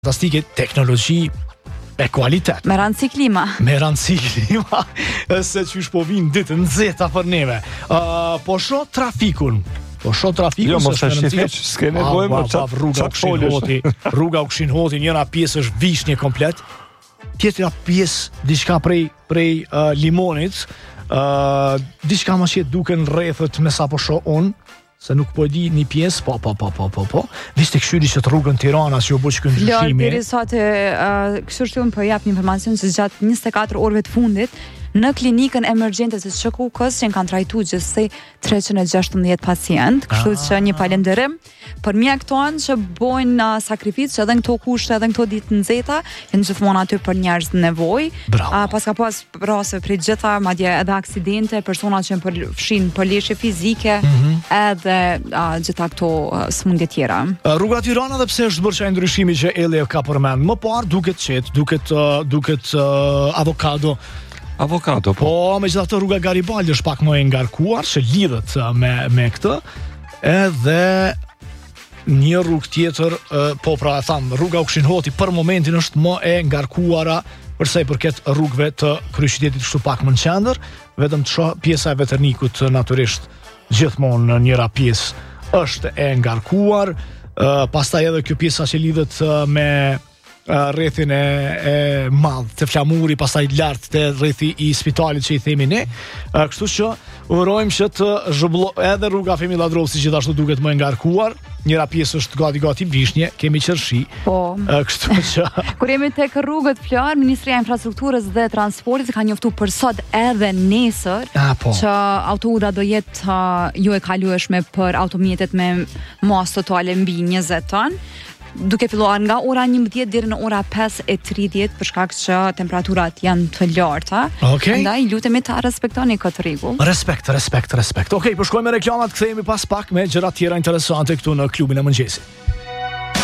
fantastike, teknologji e kualitet. Me rëndësi klima. Me rëndësi klima, se qysh po vinë ditë nxehta për neve. Po shoh trafikun. Jo, mos e shifeq, s'ke nevojë më çfarë rruga Rruga Ukshin Hoti, njëra pjesë është vishnje komplet, tjetra pjesë diçka prej limonit, diçka më që duken rrethët me sa po shoh unë, se nuk po e di një pjesë, po. Viste këshyri që të rrugën Tirana që u bë që ndryshimi. Deri sot kështu që unë po jap një informacion se gjatë 24 orëve të fundit në klinikën emergjente të SHKUK-s që kanë trajtuar gjithsej 316 pacient, kështu që një falënderim për mjekët tonë që bojnë sakrificë që edhe në këto kushte, edhe në këto ditë nxehta, janë gjithmonë aty për njerëz në nevojë. Pas ka pas raste për gjitha, madje edhe aksidente, persona që përfshin përleshje fizike, edhe gjitha këto smundje tjera. Rruga Tirana dhe pse është bërë çaj ndryshimi që Elli ka përmend. Më parë duket qetë, duket avokado, po, megjithatë rruga Garibaldi është pak më e ngarkuar, që lidhet me këtë, edhe një rrugë tjetër, po pra e tham, rruga Ukshin Hoti për momentin është më e ngarkuara për sa i përket rrugëve të kryeqytetit kështu pak më në qendër, vetëm të shoh pjesa e Veternikut natyrisht gjithmonë njëra pjesë është e ngarkuar, pastaj edhe kjo pjesa që lidhet me rrethin e madh të Flamuri, pastaj lart te rrethi i spitalit që i themi ne, kështu që urojmë që të edhe rruga Femi Ladrovci gjithashtu duket më e ngarkuar, njëra pjesë është gati vishnje, kemi qershi. Po. Kështu që kur jemi tek rrugët Flar, Ministria e Infrastrukturës dhe Transportit ka njoftuar për sot edhe nesër që autoudhra do jetë jo e kalueshme për automjetet me masë totale mbi 20 ton, duke filluar nga ora 11 deri në ora 5:30 për shkak që temperaturat janë të larta. Andaj lutemi ta respektoni këtë rregull. Respekt. Okej, po shkojmë me reklamat, kthehemi pas pak me gjëra tjera interesante këtu në klubin e mëngjesit.